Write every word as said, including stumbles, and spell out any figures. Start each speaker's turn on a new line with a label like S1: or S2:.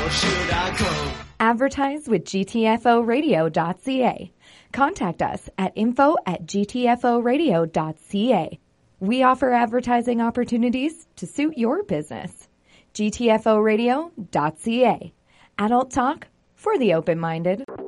S1: should I go?
S2: Advertise with G T F O radio dot C A. Contact us at info at G T F O radio dot C A. We offer advertising opportunities to suit your business. G T F O radio dot C A. Adult talk for the open-minded.